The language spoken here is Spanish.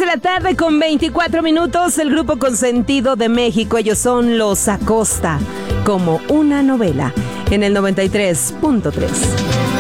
de la tarde con 24 minutos, el grupo consentido de México, ellos son Los Acosta, como una novela, en el 93.3.